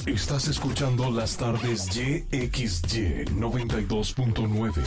Estás escuchando las tardes YXY 92.9.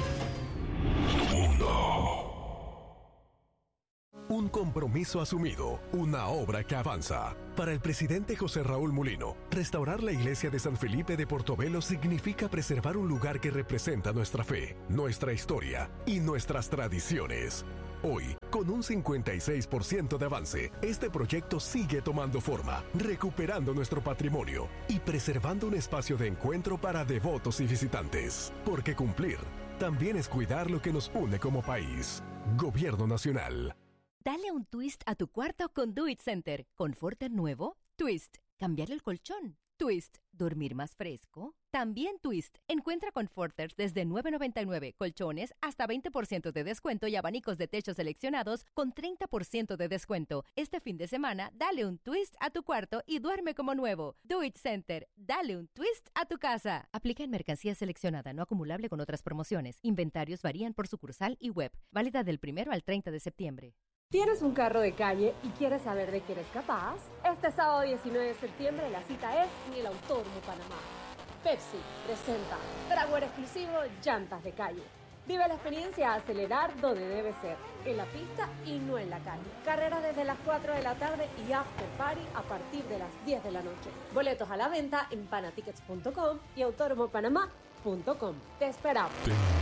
Un compromiso asumido, una obra que avanza. Para el presidente José Raúl Mulino, restaurar la iglesia de San Felipe de Portobelo significa preservar un lugar que representa nuestra fe, nuestra historia y nuestras tradiciones. Hoy, con un 56% de avance, este proyecto sigue tomando forma, recuperando nuestro patrimonio y preservando un espacio de encuentro para devotos y visitantes. Porque cumplir también es cuidar lo que nos une como país. Gobierno Nacional. Dale un twist a tu cuarto con Do It Center. Conforter nuevo, twist. Cambiar el colchón, twist. Dormir más fresco, también twist. Encuentra Conforters desde $9.99, colchones hasta 20% de descuento y abanicos de techo seleccionados con 30% de descuento. Este fin de semana, dale un twist a tu cuarto y duerme como nuevo. Do It Center. Dale un twist a tu casa. Aplica en mercancía seleccionada, no acumulable con otras promociones. Inventarios varían por sucursal y web. Válida del 1 al 30 de septiembre. ¿Tienes un carro de calle y quieres saber de qué eres capaz? Este sábado 19 de septiembre la cita es en el Autódromo Panamá. Pepsi presenta Traguer exclusivo Llantas de Calle. Vive la experiencia a acelerar donde debe ser, en la pista y no en la calle. Carrera desde las 4 de la tarde y after party a partir de las 10 de la noche. Boletos a la venta en panatickets.com y autódromopanamá.com. Te esperamos.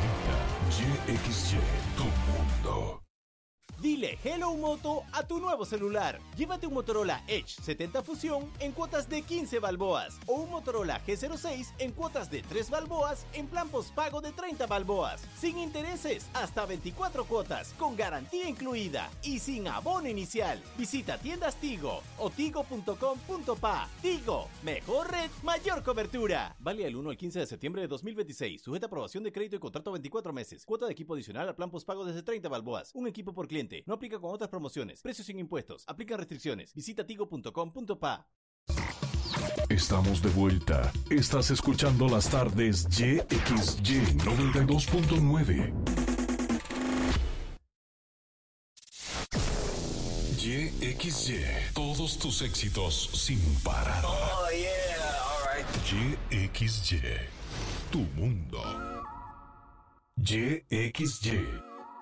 YXY, tu mundo. Dile Hello Moto a tu nuevo celular. Llévate un Motorola Edge 70 Fusión en cuotas de 15 balboas o un Motorola G06 en cuotas de 3 balboas en plan postpago de 30 balboas. Sin intereses, hasta 24 cuotas, con garantía incluida y sin abono inicial. Visita tiendas Tigo o tigo.com.pa. Tigo, mejor red, mayor cobertura. Vale del 1 al 15 de septiembre de 2026. Sujeta a aprobación de crédito y contrato a 24 meses. Cuota de equipo adicional al plan postpago desde 30 balboas. Un equipo por cliente. No aplica con otras promociones. Precios sin impuestos. Aplican restricciones. Visita tigo.com.pa. Estamos de vuelta. Estás escuchando las tardes YXY 92.9. YXY. Todos tus éxitos sin parar. Oh, yeah. All right. YXY. Tu mundo. YXY.